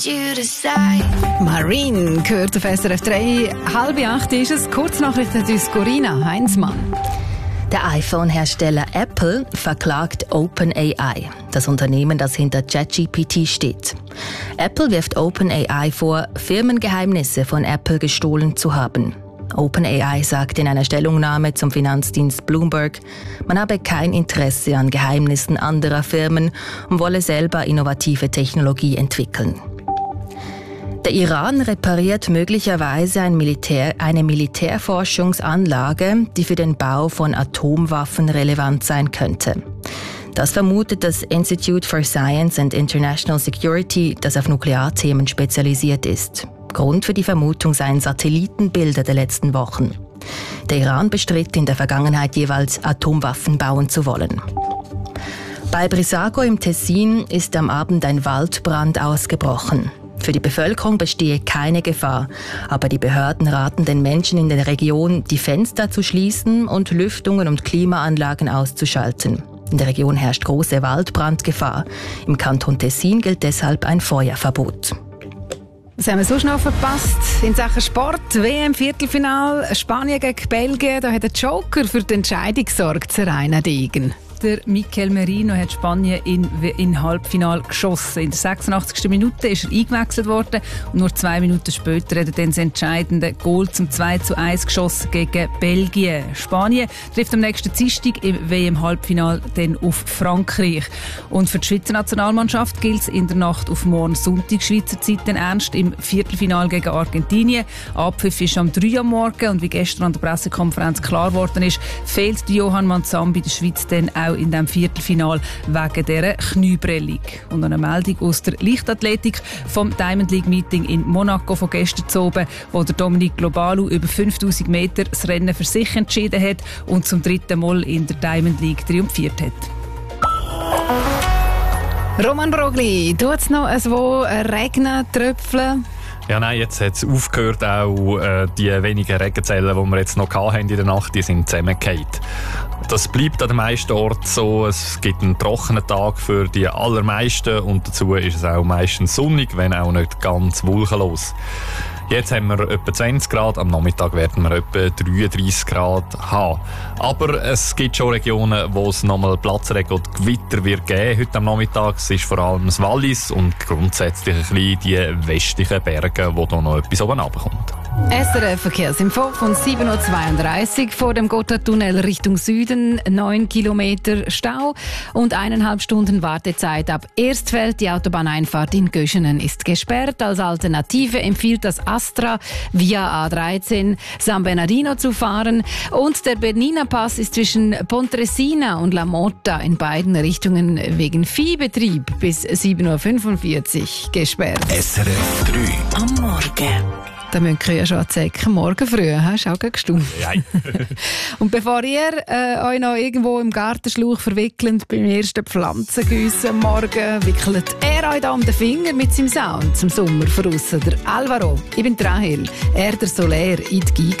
Marine gehört auf SRF 3. 7:30 ist es. Kurznachrichten aus Corinna Heinzmann. Der iPhone-Hersteller Apple verklagt OpenAI, das Unternehmen, das hinter ChatGPT steht. Apple wirft OpenAI vor, Firmengeheimnisse von Apple gestohlen zu haben. OpenAI sagt in einer Stellungnahme zum Finanzdienst Bloomberg, man habe kein Interesse an Geheimnissen anderer Firmen und wolle selber innovative Technologie entwickeln. Der Iran repariert möglicherweise eine Militärforschungsanlage, die für den Bau von Atomwaffen relevant sein könnte. Das vermutet das Institute for Science and International Security, das auf Nuklearthemen spezialisiert ist. Grund für die Vermutung seien Satellitenbilder der letzten Wochen. Der Iran bestritt in der Vergangenheit jeweils, Atomwaffen bauen zu wollen. Bei Brissago im Tessin ist am Abend ein Waldbrand ausgebrochen. Für die Bevölkerung bestehe keine Gefahr, aber die Behörden raten den Menschen in der Region, die Fenster zu schließen und Lüftungen und Klimaanlagen auszuschalten. In der Region herrscht große Waldbrandgefahr. Im Kanton Tessin gilt deshalb ein Feuerverbot. Was haben wir so schnell verpasst? In Sachen Sport, WM-Viertelfinal, Spanien gegen Belgien, da hat der Joker für die Entscheidung gesorgt, Rainer Degen. Der Mikel Merino hat Spanien in Halbfinale geschossen. In der 86. Minute ist er eingewechselt worden und nur 2 Minuten später hat er dann das entscheidende Goal zum 2:1 geschossen gegen Belgien. Spanien trifft am nächsten Dienstag im WM-Halbfinale dann auf Frankreich. Und für die Schweizer Nationalmannschaft gilt es in der Nacht auf morgen Sonntag Schweizer Zeit dann ernst im Viertelfinale gegen Argentinien. Abpfiff ist am 3 Uhr morgen und wie gestern an der Pressekonferenz klar geworden ist, fehlt Johann Manzambi der Schweiz dann auch in diesem Viertelfinal wegen dieser Knieprellung. Und eine Meldung aus der Leichtathletik vom Diamond League Meeting in Monaco von gestern zu oben, wo der Dominic Globalu über 5000 Meter das Rennen für sich entschieden hat und zum 3. Mal in der Diamond League triumphiert hat. Roman Brogli, tut es noch so regnen, tröpfeln? Ja, nein, jetzt hat es aufgehört. Auch die wenigen Regenzellen, die wir jetzt noch hatten in der Nacht, die sind zusammengefallen. Das bleibt an den meisten Orten so. Es gibt einen trockenen Tag für die allermeisten und dazu ist es auch meistens sonnig, wenn auch nicht ganz wolkenlos. Jetzt haben wir etwa 20 Grad, am Nachmittag werden wir etwa 33 Grad haben. Aber es gibt schon Regionen, wo es nochmal Platzregen und Gewitter wird geben heute am Nachmittag. Es ist vor allem das Wallis und grundsätzlich ein bisschen die westlichen Berge, wo da noch etwas oben runterkommt. SRF Verkehrsinfo von 7:32 Uhr vor dem Gotthardtunnel Richtung Süden, 9 Kilometer Stau und 1,5 Stunden Wartezeit ab Erstfeld. Die Autobahneinfahrt in Göschenen ist gesperrt. Als Alternative empfiehlt das Astra via A13 San Bernardino zu fahren und der Bernina Pass ist zwischen Pontresina und La Motta in beiden Richtungen wegen Viehbetrieb bis 7:45 Uhr gesperrt. SRF 3 am Morgen. Da müsst ihr ja schon anzeigen. Morgen früh, hast du auch gestimmt. Ja. Und bevor ihr euch noch irgendwo im Gartenschlauch verwickelt beim ersten Pflanzengüssen am Morgen, wickelt er euch da um den Finger mit seinem Sound zum Sommer voraus. Der Alvaro, ich bin Rahel, er der Soler in die Geige.